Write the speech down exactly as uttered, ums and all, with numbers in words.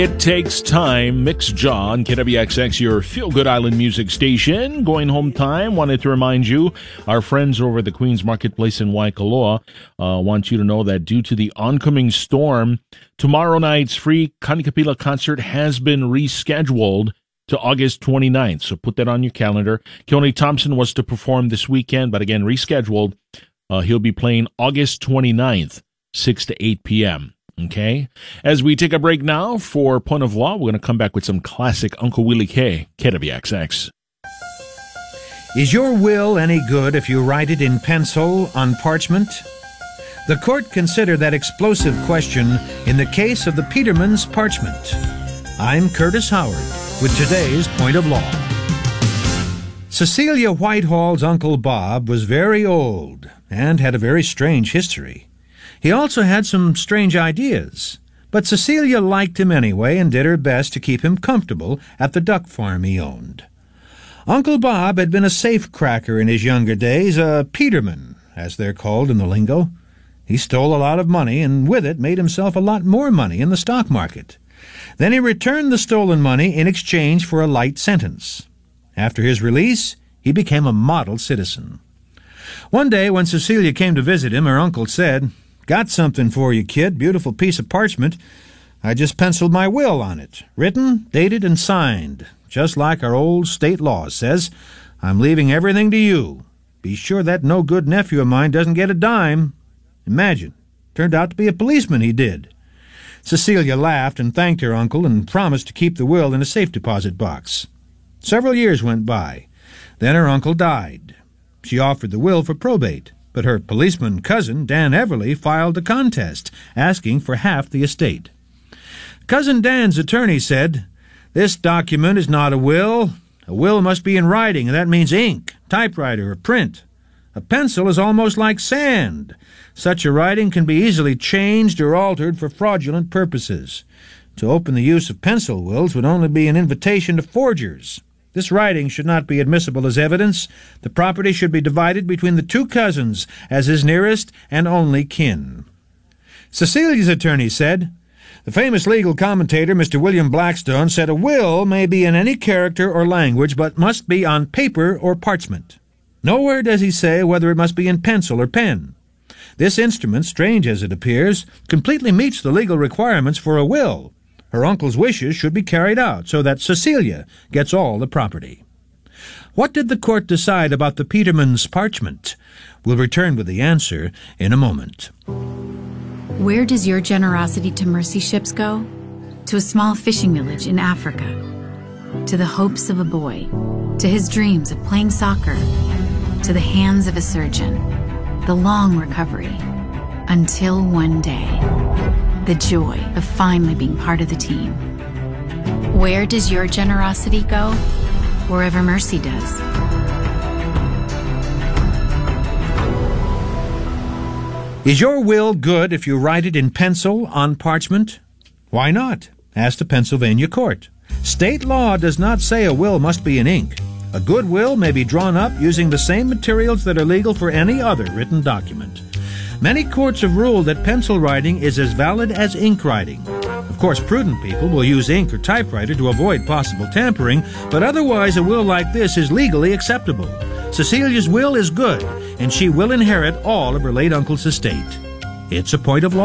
It Takes Time, Mixed Jaw on K W X X, your feel-good island music station. Going home time, wanted to remind you, our friends over at the Queen's Marketplace in Waikoloa uh, want you to know that due to the oncoming storm, tomorrow night's free Kanikapila concert has been rescheduled to August twenty-ninth. So put that on your calendar. Keone Thompson was to perform this weekend, but again, rescheduled. Uh, he'll be playing August twenty-ninth, six to eight p.m., Okay, as we take a break now for Point of Law, we're going to come back with some classic Uncle Willie K, K W X X. Is your will any good if you write it in pencil on parchment? The court considered that explosive question in the case of the Peterman's parchment. I'm Curtis Howard with today's Point of Law. Cecilia Whitehall's Uncle Bob was very old and had a very strange history. He also had some strange ideas, but Cecilia liked him anyway and did her best to keep him comfortable at the duck farm he owned. Uncle Bob had been a safe-cracker in his younger days, a Peterman, as they're called in the lingo. He stole a lot of money and with it made himself a lot more money in the stock market. Then he returned the stolen money in exchange for a light sentence. After his release, he became a model citizen. One day when Cecilia came to visit him, her uncle said, "Got something for you, kid. Beautiful piece of parchment. I just penciled my will on it. Written, dated, and signed. Just like our old state law says. I'm leaving everything to you. Be sure that no-good nephew of mine doesn't get a dime." Imagine. Turned out to be a policeman, he did. Cecilia laughed and thanked her uncle and promised to keep the will in a safe deposit box. Several years went by. Then her uncle died. She offered the will for probate. But her policeman cousin, Dan Everly, filed a contest, asking for half the estate. Cousin Dan's attorney said, "This document is not a will. A will must be in writing, and that means ink, typewriter, or print. A pencil is almost like sand. Such a writing can be easily changed or altered for fraudulent purposes. To open the use of pencil wills would only be an invitation to forgers. This writing should not be admissible as evidence. The property should be divided between the two cousins as his nearest and only kin." Cecilia's attorney said, "The famous legal commentator, Mister William Blackstone, said a will may be in any character or language, but must be on paper or parchment. Nowhere does he say whether it must be in pencil or pen. This instrument, strange as it appears, completely meets the legal requirements for a will. Her uncle's wishes should be carried out so that Cecilia gets all the property." What did the court decide about the Peterman's parchment? We'll return with the answer in a moment. Where does your generosity to mercy ships go? To a small fishing village in Africa. To the hopes of a boy. To his dreams of playing soccer. To the hands of a surgeon. The long recovery. Until one day. The joy of finally being part of the team. Where does your generosity go? Wherever mercy does. Is your will good if you write it in pencil on parchment? Why not? Ask the Pennsylvania court. State law does not say a will must be in ink. A good will may be drawn up using the same materials that are legal for any other written document. Many courts have ruled that pencil writing is as valid as ink writing. Of course, prudent people will use ink or typewriter to avoid possible tampering, but otherwise a will like this is legally acceptable. Cecilia's will is good, and she will inherit all of her late uncle's estate. It's a point of law.